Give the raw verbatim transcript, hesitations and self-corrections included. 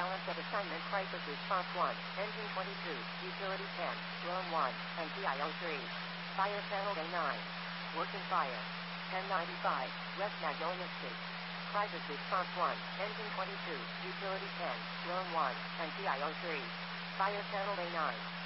balance of assignment. Crisis response one, engine twenty-two, utility ten, drone one, and P I O three. Fire channel A nine. Working fire. ten ninety-five, West Magnolia Street. Crisis response one, engine twenty-two, utility ten, drone one, and P I O three. Fire channel A nine.